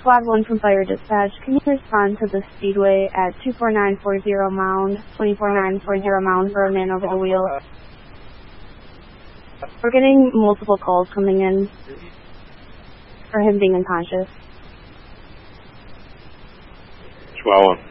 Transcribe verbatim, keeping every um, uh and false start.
Squad one from Fire Dispatch, can you respond to the Speedway at two four nine four zero Mound, two four nine four zero Mound for a man over the wheel? We're getting multiple calls coming in for him being unconscious. Squad one.